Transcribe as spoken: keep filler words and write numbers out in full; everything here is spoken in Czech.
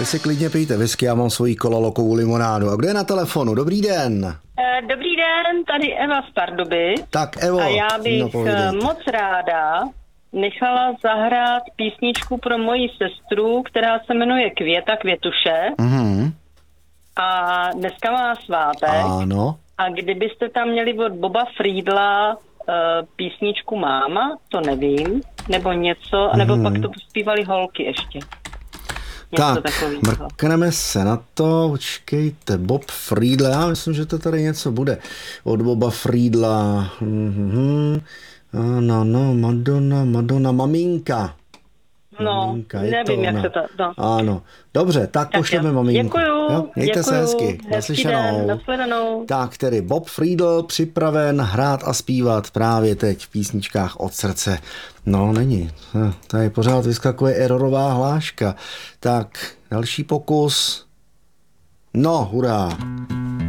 Vy si klidně pijte whisky, já mám svoji kolalokovou limonádu. A kdo je na telefonu? Dobrý den. Dobrý den, tady Eva z Pardubic. Tak Evo, a já bych no, moc ráda nechala zahrát písničku pro moji sestru, která se jmenuje Květa Květuše. Mhm. A dneska má svátek. Ano. A kdybyste tam měli od Boba Friedla uh, písničku Máma, to nevím, nebo něco, mm. nebo pak to zpívali holky ještě. Něco tak, mrkneme se na to, počkejte, Bob Friedl, já myslím, že to tady něco bude od Boba Friedla. Mm-hmm. Ano, no, Madonna, Madonna, maminka. No, maminka, nevím, jak se to... No. Ano, dobře, tak, tak pošleme jo. maminku. Děkuju, jo? Mějte děkuju, se hezky, naslyšenou. naslyšenou. Tak tedy Bob Friedl připraven hrát a zpívat právě teď v písničkách od srdce. No, není. Tady pořád vyskakuje erorová hláška. Tak, další pokus. No, hurá.